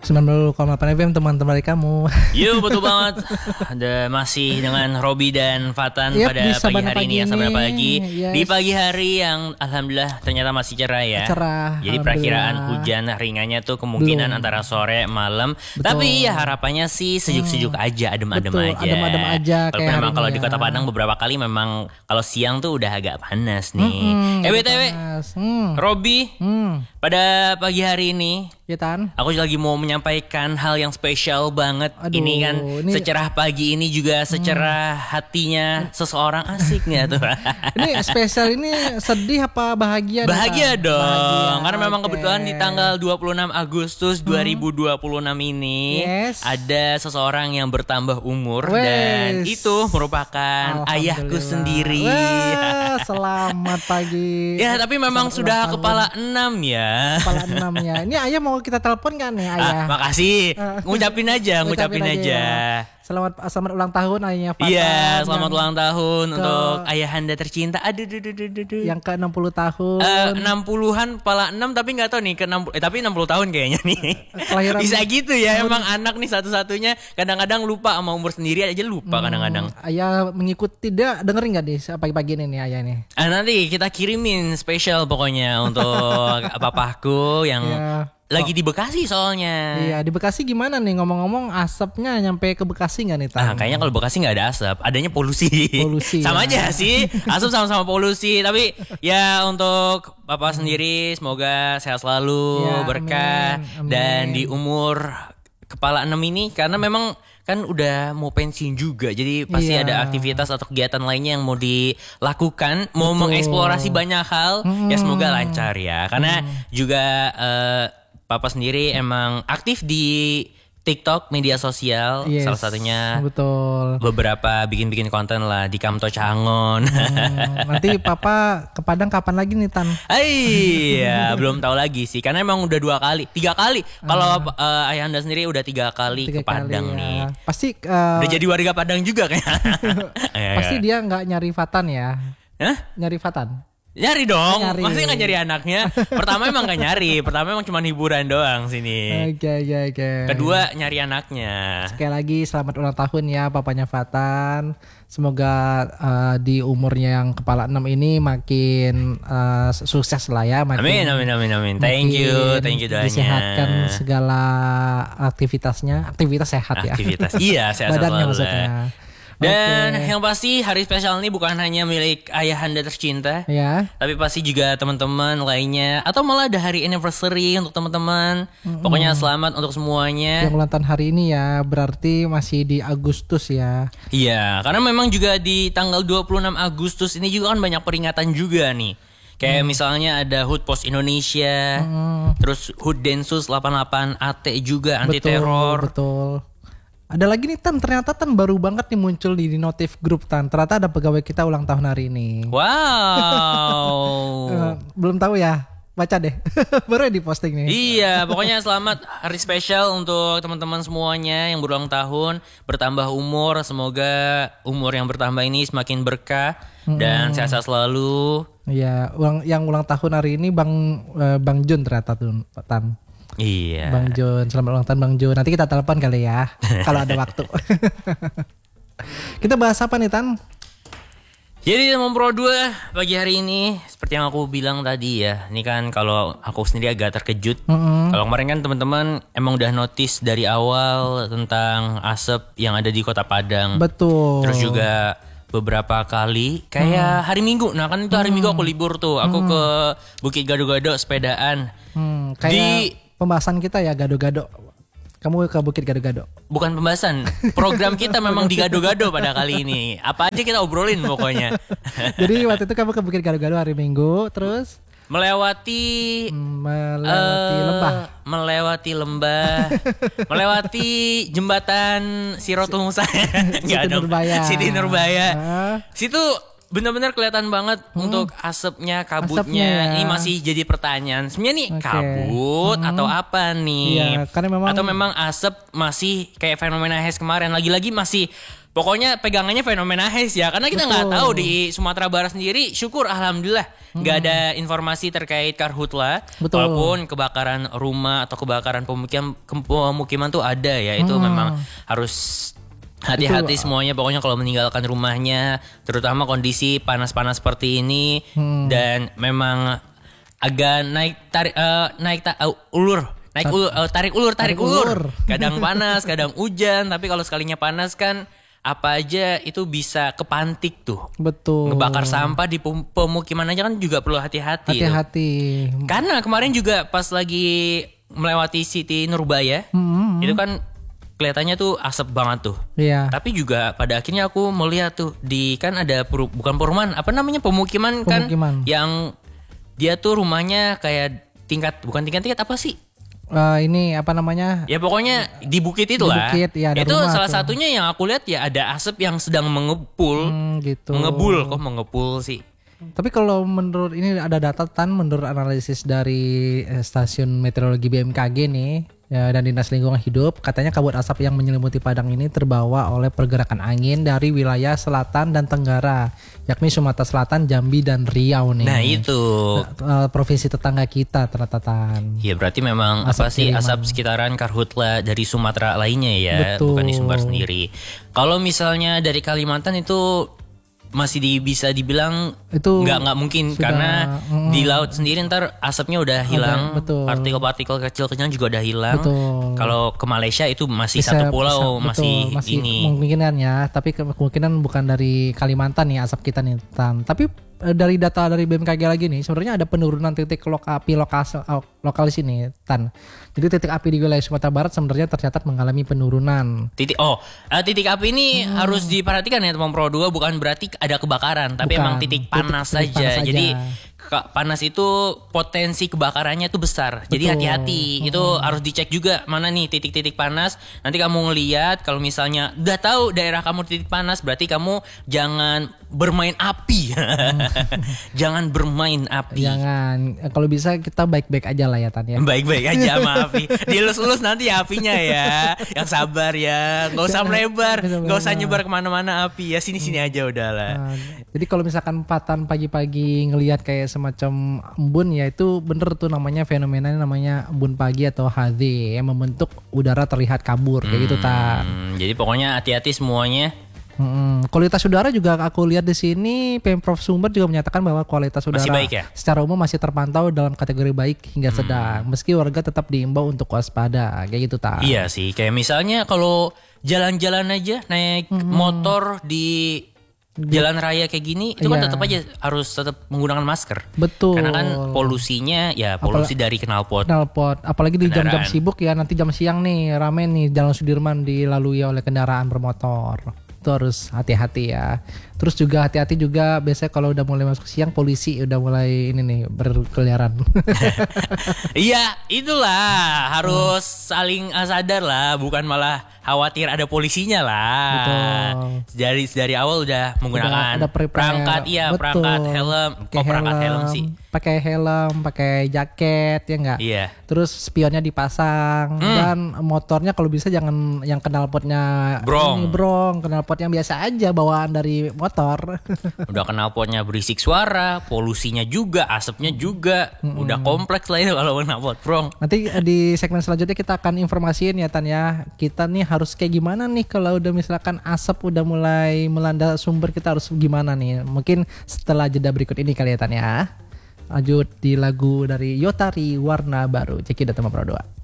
90,8 FM teman-teman dari kamu. Yo, betul banget. Ada masih dengan Robi dan Fatan pada pagi hari ini ya, Sabana pagi. Yes. Di pagi hari yang alhamdulillah ternyata masih cerah ya. Cerah. Jadi perakiraan hujan ringannya tuh kemungkinan antara sore malam. Betul. Tapi ya harapannya sih sejuk-sejuk aja, adem-adem aja. Adem-adem aja. Kalau memang kalau di Kota Padang beberapa kali memang kalau siang tuh udah agak panas nih. BTW, Robi, pada pagi hari ini ya, Tan. Aku lagi mau menyampaikan hal yang spesial banget. Ini kan secerah pagi ini juga secerah hatinya seseorang, asik gak tuh? Ini spesial, ini sedih apa bahagia? Bahagia dong, bahagia. Karena memang kebetulan di tanggal 26 Agustus 2026 ini ada seseorang yang bertambah umur. Dan itu merupakan ayahku sendiri. Selamat pagi. Ya tapi memang sudah kepala 6 ya. Kepala 6 ya. Ini ayah mau kita telepon kan nih ayah? Makasih. Ngucapin aja. Selamat ulang tahun ayahnya Fatan. Iya, selamat ulang tahun untuk ayahanda tercinta. Aduh. Yang ke 60 tahun. 60-an kepala 6 tapi enggak tahu nih ke 60 tapi 60 tahun kayaknya nih. Kelahiran bisa gitu ya emang anak nih satu-satunya kadang-kadang lupa sama umur sendiri aja lupa kadang-kadang. Ayah mengikuti, dia dengerin enggak nih pagi-pagi ini nih ayah nih? Nanti kita kirimin spesial pokoknya untuk papaku yang lagi di Bekasi soalnya. Iya, di Bekasi gimana nih, ngomong-ngomong asapnya nyampe ke Bekasi nggak nih Tan? Kayaknya kalau Bekasi nggak ada asap, adanya polusi. Sama aja sih, asap sama-sama polusi. Tapi ya untuk Bapak sendiri semoga sehat selalu, berkah. Amin. Dan di umur kepala 6 ini karena memang kan udah mau pensiun juga, jadi pasti ada aktivitas atau kegiatan lainnya yang mau dilakukan, mau mengeksplorasi banyak hal. Ya semoga lancar ya, karena juga Papa sendiri emang aktif di TikTok, media sosial, salah satunya beberapa bikin konten lah di Kamto Cangon. Nanti Papa ke Padang kapan lagi nih Tan? Iya, belum tahu lagi sih, karena emang udah 3 kali. Kalau ayahanda sendiri udah 3 kali ke Padang nih. Pasti udah jadi warga Padang juga kayaknya. Pasti dia nggak nyari Fatan ya? Nyari Fatan? Nyari dong, masih gak nyari anaknya. Pertama emang gak nyari, pertama emang cuma hiburan doang sini. Oke. Kedua nyari anaknya. Sekali lagi selamat ulang tahun ya papanya Fatan. Semoga di umurnya yang kepala 6 ini makin sukses lah ya. Amin. Thank you doanya. Disehatkan segala aktivitasnya, aktivitas sehat ya. Iya, sehat badannya selalu. Maksudnya. Dan yang pasti hari spesial ini bukan hanya milik ayahanda tercinta, tapi pasti juga teman-teman lainnya, atau malah ada hari anniversary untuk teman-teman. Pokoknya selamat untuk semuanya. Yang ulang tahun hari ini ya berarti masih di Agustus ya. Iya, karena memang juga di tanggal 26 Agustus ini juga kan banyak peringatan juga nih. Kayak misalnya ada HUT Pos Indonesia, terus HUT Densus 88 AT juga anti teror. Betul. Ada lagi nih Tan, ternyata Tan baru banget nih muncul di notif grup Tan. Ternyata ada pegawai kita ulang tahun hari ini. Wow. Belum tahu ya, baca deh. Baru di posting nih. Iya, pokoknya selamat hari spesial untuk teman-teman semuanya yang berulang tahun, bertambah umur. Semoga umur yang bertambah ini semakin berkah dan sehat-sehat selalu. Iya, yang ulang tahun hari ini Bang Jun ternyata tuh Tan. Iya. Bang Jun, selamat ulang tahun Bang Jun. Nanti kita telepon kali ya kalau ada waktu. Kita bahas apa nih Tan? Jadi Mempro 2 pagi hari ini seperti yang aku bilang tadi ya. Ini kan kalau aku sendiri agak terkejut. Kalau kemarin kan teman-teman emang udah notice dari awal tentang asap yang ada di Kota Padang. Betul. Terus juga beberapa kali kayak hari Minggu. Nah kan itu hari Minggu aku libur tuh. Aku ke Bukit Gado-Gado sepedaan. Kayak pembahasan kita ya gado-gado. Kamu ke Bukit Gado-Gado? Bukan pembahasan. Program kita memang di Gado-Gado pada kali ini. Apa aja kita obrolin pokoknya. Jadi waktu itu kamu ke Bukit Gado-Gado hari Minggu, terus melewati lembah. Melewati jembatan Sirotul Musa. Siti Nurbaya. Situ benar-benar kelihatan banget untuk asapnya, kabutnya. Ini masih jadi pertanyaan. Sebenarnya nih kabut atau apa nih? Iya, karena memang atau memang asap masih kayak fenomena HES kemarin. Lagi-lagi masih pokoknya pegangannya fenomena HES ya, karena kita nggak tahu di Sumatera Barat sendiri. Syukur alhamdulillah nggak ada informasi terkait karhutla. Walaupun kebakaran rumah atau kebakaran pemukiman tuh ada ya, itu memang harus hati-hati semuanya. Pokoknya kalau meninggalkan rumahnya, terutama kondisi panas-panas seperti ini, dan memang agak tarik ulur. Kadang panas, kadang hujan. Tapi kalau sekalinya panas kan apa aja itu bisa kepantik tuh. Betul. Ngebakar sampah di pemukiman aja kan juga perlu hati-hati. Karena kemarin juga pas lagi melewati Siti Nurbaya, itu kan kelihatannya tuh asap banget tuh. Iya. Tapi juga pada akhirnya aku melihat tuh di kan ada bukan perumahan, apa namanya, pemukiman kan yang dia tuh rumahnya kayak bukan tingkat apa sih? Ini apa namanya? Ya pokoknya di bukit itu lah. Ya, itu salah satunya yang aku lihat ya, ada asap yang sedang mengepul. Gitu. Mengepul sih. Tapi kalau menurut ini ada data menurut analisis dari stasiun meteorologi BMKG nih ya, dan Dinas Lingkungan Hidup, katanya kabut asap yang menyelimuti Padang ini terbawa oleh pergerakan angin dari wilayah selatan dan tenggara, yakni Sumatera Selatan, Jambi dan Riau nih. Nah itu provinsi tetangga kita ternyata. Ya berarti memang asap sekitaran karhutla dari Sumatera lainnya ya. Betul. Bukan di Sumbar sendiri. Kalau misalnya dari Kalimantan itu masih bisa dibilang itu nggak mungkin sudah, karena di laut sendiri ntar asapnya udah hilang, partikel-partikel kecil-kecil juga udah hilang. Kalau ke Malaysia itu masih satu pulau, masih ini kemungkinan ya, tapi kemungkinan bukan dari Kalimantan nih asap kita nih Tapi dari data dari BMKG lagi nih, sebenarnya ada penurunan titik api lokal di sini Jadi titik api di wilayah Sumatera Barat sebenarnya tercatat mengalami penurunan. Titik api ini harus diperhatikan ya teman Pro 2, bukan berarti ada kebakaran, tapi emang titik panas saja. Jadi panas itu potensi kebakarannya itu besar. Jadi hati-hati. Itu harus dicek juga mana nih titik-titik panas. Nanti kamu ngelihat kalau misalnya udah tahu daerah kamu titik panas, berarti kamu jangan bermain api. Jangan bermain api. Jangan. Kalau bisa kita baik-baik aja lah ya Tan ya. Baik-baik aja sama api. Dilus-lus nanti apinya ya. Yang sabar ya. Gak usah melebar. Gak usah nyebar kemana-mana api. Ya sini-sini aja udahlah. Jadi kalau misalkan Patan pagi-pagi ngelihat kayak semacam embun, ya itu bener tuh namanya fenomenanya, namanya embun pagi atau HZ yang membentuk udara terlihat kabur kayak gitu Tan. Jadi pokoknya hati-hati semuanya. Kualitas udara juga aku lihat di sini, Pemprov Sumber juga menyatakan bahwa kualitas udara masih baik ya? Secara umum masih terpantau dalam kategori baik hingga sedang. Meski warga tetap diimbau untuk waspada kayak gitu Tan. Iya sih, kayak misalnya kalau jalan-jalan aja naik motor di jalan raya kayak gini, itu kan tetap aja harus tetap menggunakan masker. Betul. Karena kan polusinya ya polusi dari knalpot. Apalagi di jam-jam sibuk ya, nanti jam siang nih rame nih Jalan Sudirman dilalui oleh kendaraan bermotor. Itu harus hati-hati ya. Terus juga hati-hati juga biasanya kalau udah mulai masuk siang, polisi udah mulai ini nih berkeliaran. Iya, itulah harus saling sadar lah, bukan malah khawatir ada polisinya lah. Betul. Dari awal udah menggunakan perangkat helm. Perangkat helm sih. Pakai helm, pakai jaket ya enggak? Iya. Terus spionnya dipasang dan motornya kalau bisa jangan yang knalpotnya brong, knalpot yang biasa aja bawaan dari motor. Udah knalpotnya berisik suara, polusinya juga, asapnya juga, udah kompleks lah itu kalau knalpot brong. Nanti di segmen selanjutnya kita akan informasiin ya Tan ya, kita nih harus kayak gimana nih kalau udah misalkan asap udah mulai melanda sumber, kita harus gimana nih? Mungkin setelah jeda berikut ini kali ya Tan ya. Lanjut di lagu dari Yotari, Warna Baru. Cekidot teman Pro 2.